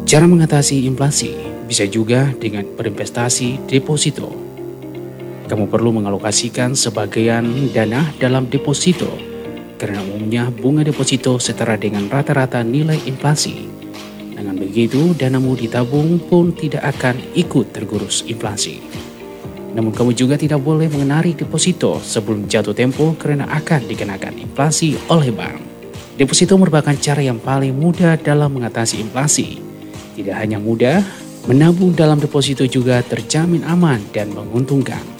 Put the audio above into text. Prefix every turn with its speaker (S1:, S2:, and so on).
S1: Cara mengatasi inflasi bisa juga dengan berinvestasi deposito. Kamu perlu mengalokasikan sebagian dana dalam deposito karena umumnya bunga deposito setara dengan rata-rata nilai inflasi. Dengan begitu, danamu ditabung pun tidak akan ikut tergerus inflasi. Namun kamu juga tidak boleh menarik deposito sebelum jatuh tempo karena akan dikenakan inflasi oleh bank. Deposito merupakan cara yang paling mudah dalam mengatasi inflasi. Tidak hanya mudah, menabung dalam deposito juga terjamin aman dan menguntungkan.